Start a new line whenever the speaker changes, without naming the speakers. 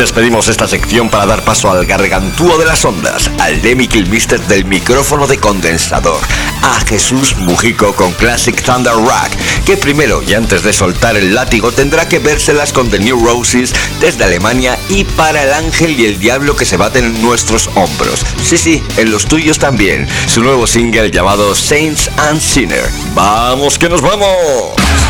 Despedimos esta sección para dar paso al gargantúo de las ondas, al Lemmy Kilmister del micrófono de condensador, a Jesús Mujico con Classic Thunder Rock, que primero y antes de soltar el látigo tendrá que vérselas con The New Roses desde Alemania y para el ángel y el diablo que se baten en nuestros hombros. Sí, en los tuyos también. Su nuevo single llamado Saints and Sinners. ¡Vamos que nos vamos!